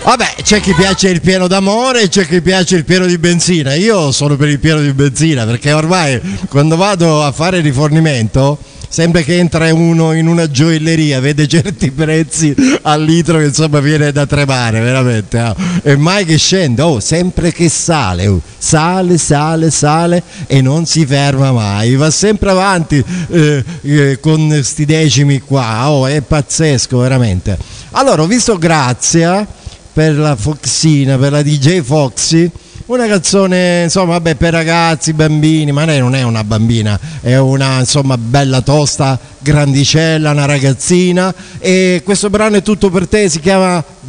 Vabbè, c'è chi piace il pieno d'amore e c'è chi piace il pieno di benzina. Io sono per il pieno di benzina, perché ormai quando vado a fare rifornimento, sempre che entra uno in una gioielleria, vede certi prezzi al litro che insomma viene da tremare, veramente. E mai che scende, sempre che sale, sale e non si ferma mai, va sempre avanti con sti decimi qua, è pazzesco veramente. Allora, ho visto Grazia per la Foxina, per la DJ Foxy, una canzone insomma vabbè per ragazzi, bambini, ma lei non è una bambina, è una insomma bella tosta, grandicella, una ragazzina, e questo brano è tutto per te, si chiama